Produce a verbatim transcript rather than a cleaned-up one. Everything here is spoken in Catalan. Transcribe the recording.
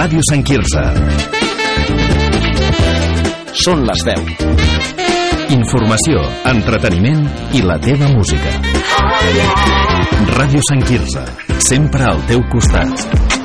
Ràdio Sant Quirze. Són les deu. Informació, entreteniment i la teva música. Ràdio Sant Quirze, sempre al teu costat.